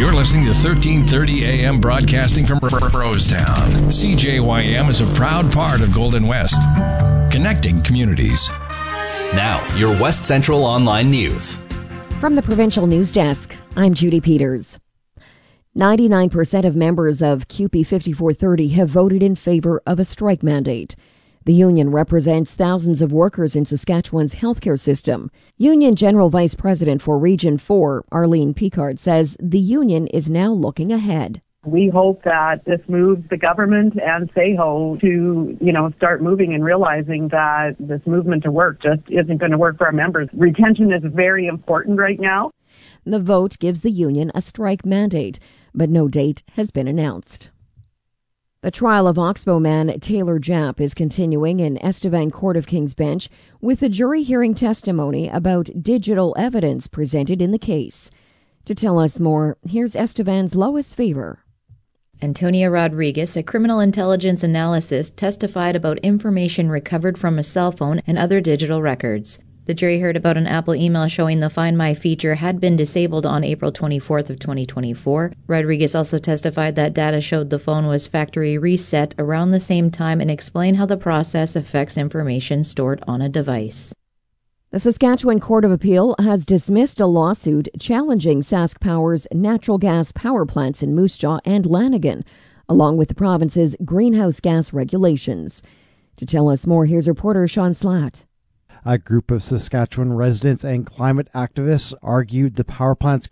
You're listening to 1330 AM broadcasting from Rosetown. CJYM is a proud part of Golden West, connecting communities. Now, your West Central Online News. From the Provincial News Desk, I'm Judy Peters. 99% of members of CUPE 5430 have voted in favor of a strike mandate. The union represents thousands of workers in Saskatchewan's healthcare system. Union General Vice President for Region 4, Arlene Picard, says the union is now looking ahead. We hope that this moves the government and SAHO to, start moving and realizing that this movement to work just isn't going to work for our members. Retention is very important right now. The vote gives the union a strike mandate, but no date has been announced. The trial of Oxbow man Taylor Japp is continuing in Estevan Court of King's Bench, with the jury hearing testimony about digital evidence presented in the case. To tell us more, here's Estevan's Lois Fever. Antonia Rodriguez, a criminal intelligence analyst, testified about information recovered from a cell phone and other digital records. The jury heard about an Apple email showing the Find My feature had been disabled on April 24th of 2024. Rodriguez also testified that data showed the phone was factory reset around the same time and explained how the process affects information stored on a device. The Saskatchewan Court of Appeal has dismissed a lawsuit challenging Sask Power's natural gas power plants in Moose Jaw and Lanigan, along with the province's greenhouse gas regulations. To tell us more, here's reporter Sean Slatt. A group of Saskatchewan residents and climate activists argued the power plants